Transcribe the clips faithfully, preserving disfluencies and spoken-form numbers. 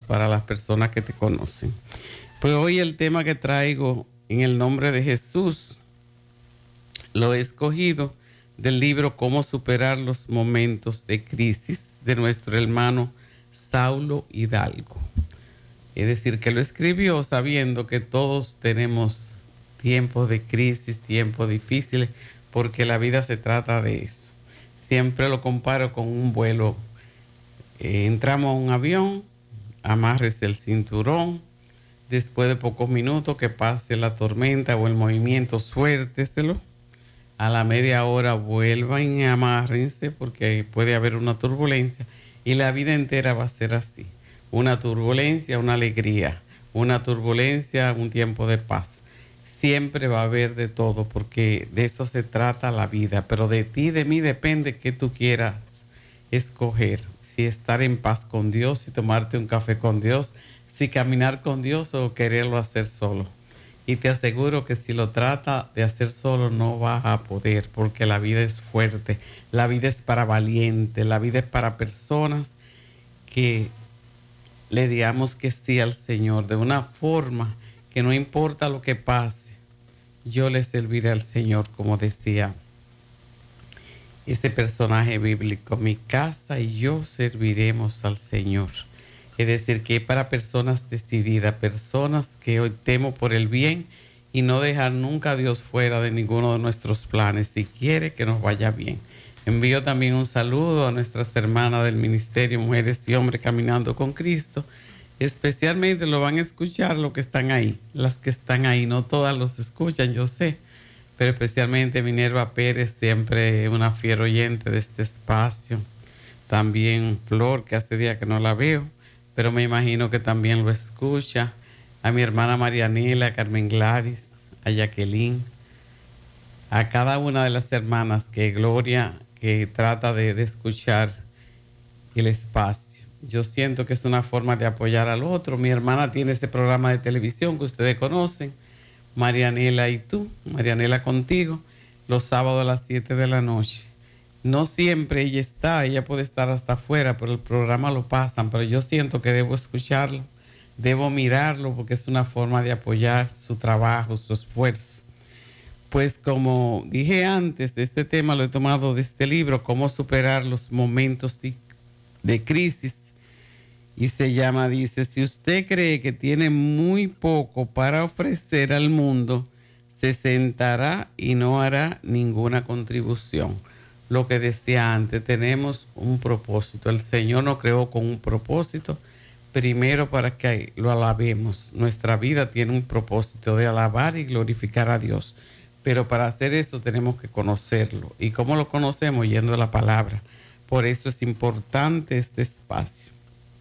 para las personas que te conocen. Pues hoy el tema que traigo en el nombre de Jesús lo he escogido del libro Cómo superar los momentos de crisis de nuestro hermano Saulo Hidalgo. Es decir, que lo escribió sabiendo que todos tenemos tiempos de crisis, tiempos difíciles, porque la vida se trata de eso. Siempre lo comparo con un vuelo. Eh, entramos a un avión, amárrese el cinturón, después de pocos minutos que pase la tormenta o el movimiento, suélteselo. A la media hora vuelvan y amárrense porque puede haber una turbulencia y la vida entera va a ser así. Una turbulencia, una alegría, una turbulencia, un tiempo de paz. Siempre va a haber de todo porque de eso se trata la vida, pero de ti, de mí depende que tú quieras escoger. Si estar en paz con Dios, si tomarte un café con Dios, si caminar con Dios o quererlo hacer solo. Y te aseguro que si lo trata de hacer solo no vas a poder porque la vida es fuerte, la vida es para valientes, la vida es para personas que le digamos que sí al Señor de una forma que no importa lo que pase, yo le serviré al Señor, como decía ese personaje bíblico, mi casa y yo serviremos al Señor. Es decir, que es para personas decididas, personas que hoy temo por el bien y no dejar nunca a Dios fuera de ninguno de nuestros planes, si quiere que nos vaya bien. Envío también un saludo a nuestras hermanas del Ministerio Mujeres y Hombres Caminando con Cristo. Especialmente lo van a escuchar los que están ahí, las que están ahí, no todas los escuchan, yo sé, pero especialmente Minerva Pérez, siempre una fiel oyente de este espacio. También Flor, que hace días que no la veo, pero me imagino que también lo escucha. A mi hermana Marianela, a Carmen Gladys, a Jacqueline, a cada una de las hermanas que Gloria, que trata de, de escuchar el espacio. Yo siento que es una forma de apoyar al otro. Mi hermana tiene este programa de televisión que ustedes conocen, Marianela y tú, Marianela contigo, los sábados a las siete de la noche. No siempre ella está, ella puede estar hasta afuera, pero el programa lo pasan, pero yo siento que debo escucharlo, debo mirarlo, porque es una forma de apoyar su trabajo, su esfuerzo. Pues como dije antes, este tema lo he tomado de este libro, Cómo superar los momentos de, de crisis, y se llama, dice, si usted cree que tiene muy poco para ofrecer al mundo, se sentará y no hará ninguna contribución. Lo que decía antes, tenemos un propósito. El Señor nos creó con un propósito, primero para que lo alabemos. Nuestra vida tiene un propósito de alabar y glorificar a Dios. Pero para hacer eso tenemos que conocerlo. ¿Y cómo lo conocemos? Yendo a la palabra. Por eso es importante este espacio.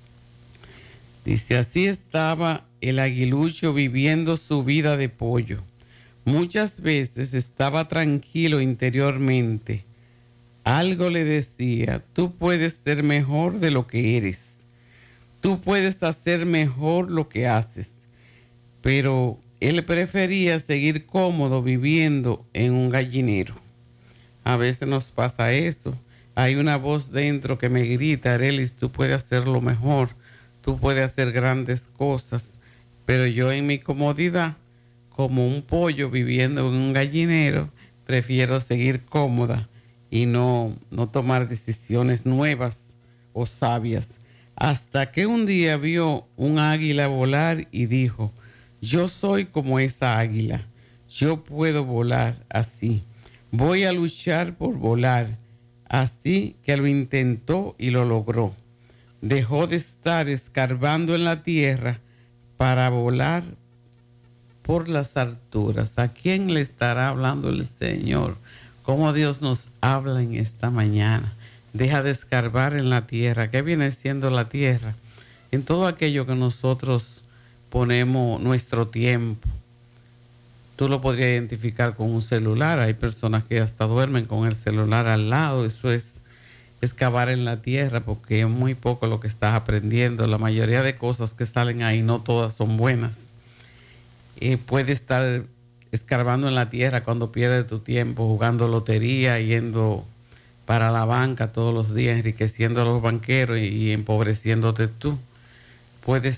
Dice, así estaba el aguilucho viviendo su vida de pollo. Muchas veces estaba tranquilo interiormente. Algo le decía, tú puedes ser mejor de lo que eres. Tú puedes hacer mejor lo que haces. Pero él prefería seguir cómodo viviendo en un gallinero. A veces nos pasa eso. Hay una voz dentro que me grita, Arelis, tú puedes hacerlo mejor. Tú puedes hacer grandes cosas. Pero yo en mi comodidad, como un pollo viviendo en un gallinero, prefiero seguir cómoda y no, no tomar decisiones nuevas o sabias. Hasta que un día vio un águila volar y dijo, yo soy como esa águila, yo puedo volar así, voy a luchar por volar. Así que lo intentó y lo logró. Dejó de estar escarbando en la tierra para volar por las alturas. ¿A quién le estará hablando el Señor? ¿Cómo Dios nos habla en esta mañana? Deja de escarbar en la tierra. ¿Qué viene siendo la tierra? En todo aquello que nosotros ponemos nuestro tiempo. Tú lo podrías identificar con un celular. Hay personas que hasta duermen con el celular al lado. Eso es excavar en la tierra porque es muy poco lo que estás aprendiendo. La mayoría de cosas que salen ahí no todas son buenas. Eh, puede estar escarbando en la tierra cuando pierdes tu tiempo jugando lotería, yendo para la banca todos los días, enriqueciendo a los banqueros y, y empobreciéndote tú. Puedes